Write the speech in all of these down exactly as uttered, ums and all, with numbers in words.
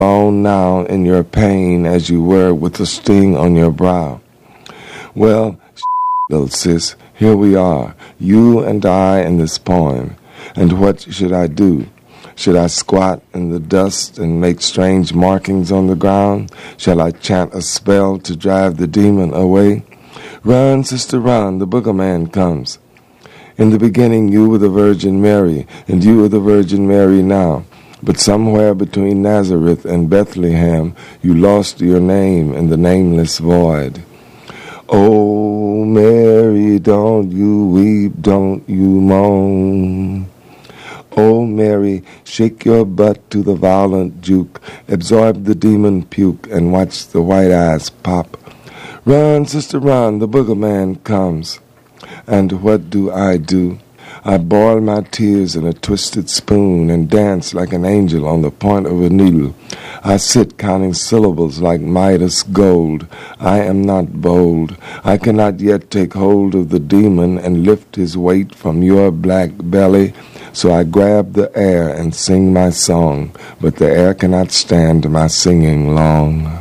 alone now in your pain as you were with the sting on your brow. Well, little sis, here we are, you and I in this poem. And what should I do? Should I squat in the dust and make strange markings on the ground? Shall I chant a spell to drive the demon away? Run, sister, run, the boogerman comes. In the beginning you were the Virgin Mary, and you are the Virgin Mary now. But somewhere between Nazareth and Bethlehem, you lost your name in the nameless void. Oh, Mary, don't you weep, don't you moan. Oh, Mary, shake your butt to the violent juke, absorb the demon puke, and watch the white eyes pop. Run, sister, run, the boogerman comes. And what do I do? I boil my tears in a twisted spoon and dance like an angel on the point of a needle. I sit counting syllables like Midas gold. I am not bold. I cannot yet take hold of the demon and lift his weight from your black belly. So I grab the air and sing my song, but the air cannot stand my singing long.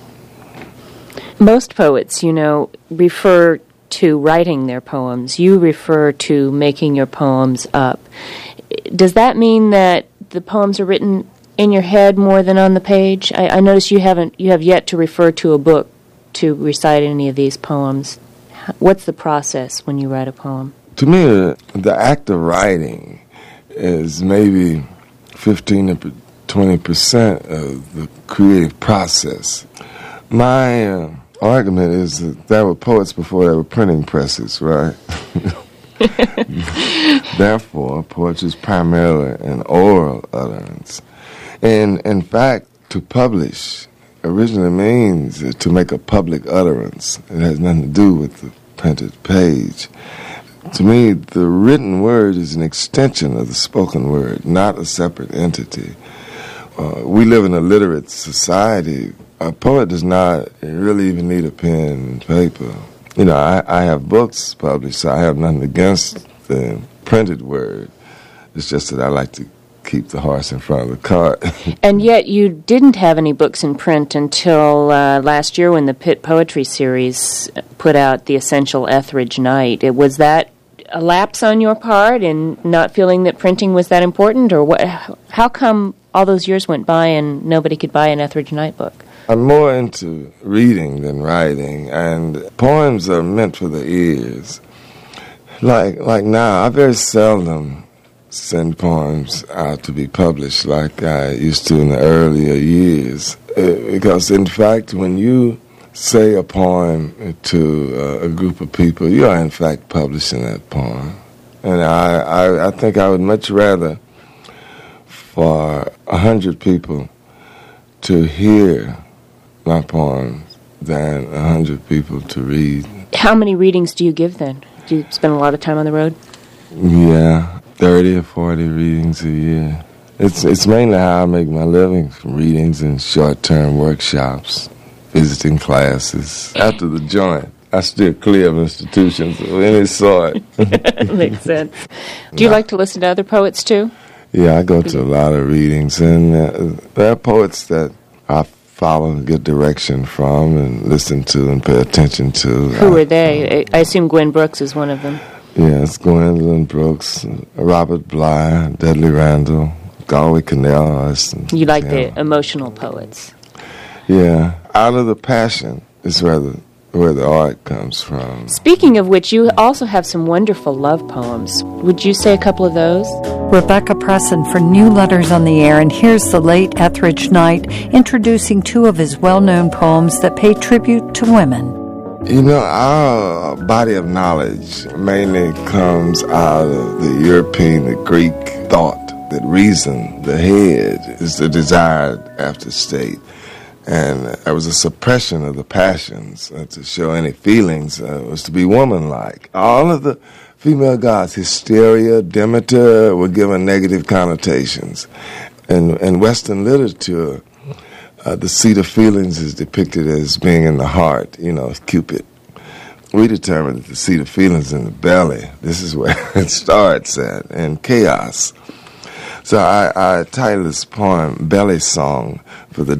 Most poets, you know, refer to writing their poems. You refer to making your poems up. Does that mean that the poems are written in your head more than on the page? I, I notice you haven't. You have yet to refer to a book to recite any of these poems. What's the process when you write a poem? To me, the act of writing is maybe fifteen to twenty percent of the creative process. My uh, argument is that there were poets before there were printing presses, right? Therefore, poetry is primarily an oral utterance. And in fact, to publish originally means to make a public utterance. It has nothing to do with the printed page. To me, the written word is an extension of the spoken word, not a separate entity. Uh, we live in a literate society. A poet does not really even need a pen and paper. You know, I, I have books published, so I have nothing against the printed word. It's just that I like to keep the horse in front of the cart. And yet you didn't have any books in print until uh, last year when the Pitt Poetry Series put out The Essential Etheridge Night. It, was that a lapse on your part in not feeling that printing was that important? Or what? How come all those years went by and nobody could buy an Etheridge Night book? I'm more into reading than writing, and poems are meant for the ears. Like like now, I very seldom send poems out to be published like I used to in the earlier years. Uh, because, in fact, when you say a poem to uh, a group of people, you are, in fact, publishing that poem. And I, I, I think I would much rather for a hundred people to hear my poems than a hundred people to read. How many readings do you give then? Do you spend a lot of time on the road? Yeah, thirty or forty readings a year. It's it's mainly how I make my living, from readings and short-term workshops, visiting classes. After the joint, I steer clear of institutions of any sort. Makes sense. Do you like to listen to other poets too? Yeah, I go to a lot of readings, and uh, there are poets that I follow and get direction from and listen to and pay attention to. Who I, are they? I assume Gwen Brooks is one of them. Yes, Gwendolyn Brooks, Robert Bly, Dudley Randall, Galway Connell. You like yeah. the emotional poets. Yeah, out of the passion is where the where the art comes from. Speaking of which, you also have some wonderful love poems. Would you say a couple of those? Rebecca Presson for New Letters on the Air, and here's the late Etheridge Knight introducing two of his well-known poems that pay tribute to women. You know, our body of knowledge mainly comes out of the European, the Greek thought that reason, the head, is the desired after state. And there was a suppression of the passions. Uh, to show any feelings uh, was to be womanlike. All of the female gods, Hysteria, Demeter, were given negative connotations. And in Western literature, uh, the seat of feelings is depicted as being in the heart, you know, Cupid. We determined that the seat of feelings is in the belly. This is where it starts at, in chaos. So I, I titled this poem Belly Song for the